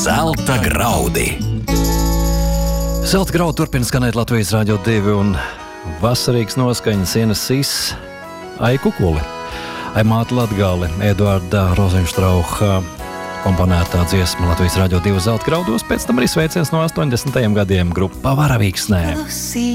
Zelta graudi. Zelta graudi turpina skanēt Latvijas Rādio 2 un vasarīgs noskaņas ienesīs Ai Kukuli, Ai Māte Latgale, Eduarda Rozenštrauha komponētā dziesma Latvijas Rādio 2 Zelta graudos, pēc tam arī sveiciens no 80. gadiem grupa Varavīksnē.